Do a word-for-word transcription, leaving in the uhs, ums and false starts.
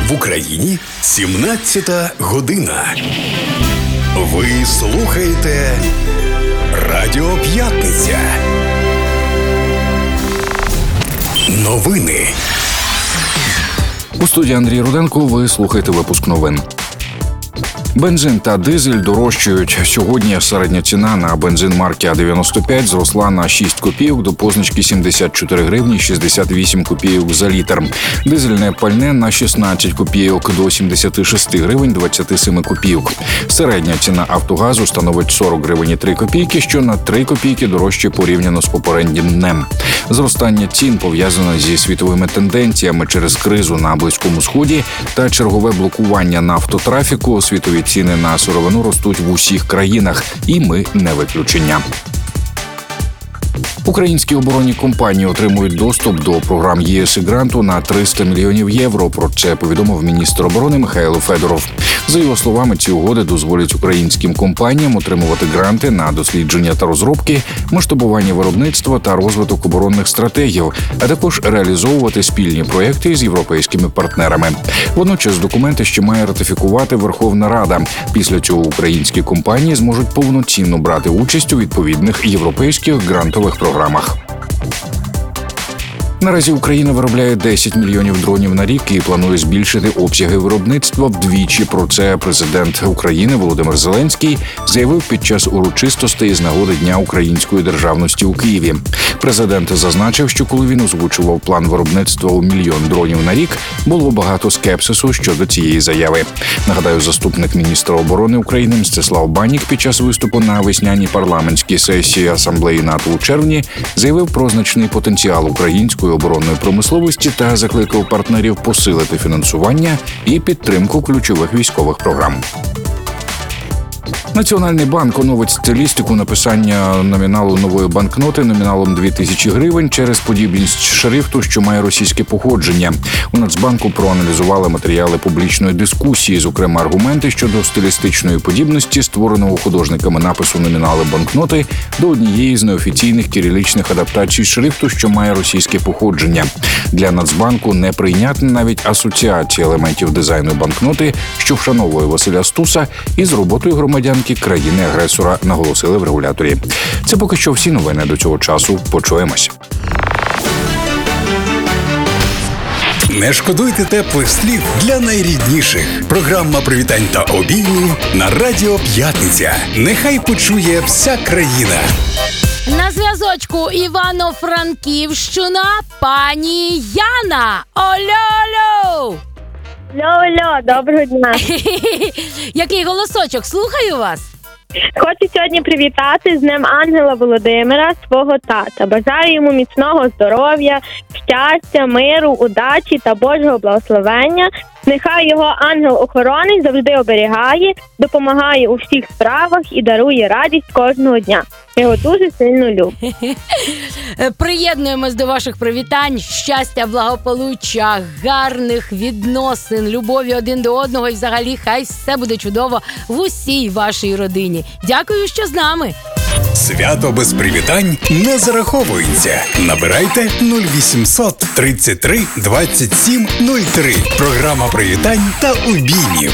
В Україні сімнадцята година. Ви слухаєте Радіо П'ятниця. Новини. У студії Андрій Руденко. Ви слухаєте випуск новин. Бензин та дизель дорожчають. Сьогодні середня ціна на бензин марки А дев'яносто п'ять зросла на шість копійок до позначки сімдесят чотири гривні шістдесят вісім копійок за літр. Дизельне пальне на шістнадцять копійок до сімдесят шість гривень двадцять сім копійок. Середня ціна Автогазу становить сорок гривень три копійки, що на три копійки дорожче порівняно з попереднім днем. Зростання цін пов'язане зі світовими тенденціями через кризу на Близькому Сході та чергове блокування нафтотрафіку. Світові ціни на сировину ростуть в усіх країнах, і ми не виключення. Українські оборонні компанії отримують доступ до програм ЄС і гранту на триста мільйонів євро. Про це повідомив міністр оборони Михайло Федоров. За його словами, ці угоди дозволять українським компаніям отримувати гранти на дослідження та розробки, масштабування виробництва та розвиток оборонних стратегій, а також реалізовувати спільні проєкти з європейськими партнерами. Водночас документи ще має ратифікувати Верховна Рада. Після цього українські компанії зможуть повноцінно брати участь у відповідних європейських грантових програмах. Наразі Україна виробляє десять мільйонів дронів на рік і планує збільшити обсяги виробництва вдвічі. Про це президент України Володимир Зеленський заявив під час урочистостей з нагоди Дня української державності у Києві. Президент зазначив, що коли він озвучував план виробництва у мільйон дронів на рік, було багато скепсису щодо цієї заяви. Нагадаю, заступник міністра оборони України Мстислав Банік під час виступу на весняній парламентській сесії Асамблеї НАТО у червні заявив про значний потенціал української оборонної промисловості та закликав партнерів посилити фінансування і підтримку ключових військових програм. Національний банк оновить стилістику написання номіналу нової банкноти номіналом дві тисячі гривень через подібність шрифту, що має російське походження. У Нацбанку проаналізували матеріали публічної дискусії, зокрема аргументи щодо стилістичної подібності створеного художниками напису номінали банкноти до однієї з неофіційних кирилічних адаптацій шрифту, що має російське походження. Для Нацбанку неприйнятна навіть асоціація елементів дизайну банкноти, що вшановує Василя Стуса, із роботою громадян країни-агресора, наголосили в регуляторі. Це поки що всі новини до цього часу. Почуємось. Не шкодуйте теплих слів для найрідніших. Програма привітань та обіймів на Радіо П'ятниця. Нехай почує вся країна. На зв'язочку Івано-Франківщина пані Яна. Олю-олю! Алло-алло, доброго дня. Який голосочок, слухаю вас. Хочу сьогодні привітати з Днем Ангела Володимира, свого тата. Бажаю йому міцного здоров'я, щастя, миру, удачі та Божого благословення. Нехай його ангел-охоронець завжди оберігає, допомагає у всіх справах і дарує радість кожного дня. Я його дуже сильно люблю. Приєднуємось до ваших привітань. Щастя, благополуччя, гарних відносин, любові один до одного і взагалі хай все буде чудово в усій вашій родині. Дякую, що з нами. Свято без привітань не зараховується. Набирайте нуль вісімсот тридцять три двадцять сім нуль три. Програма привітань та обіймів.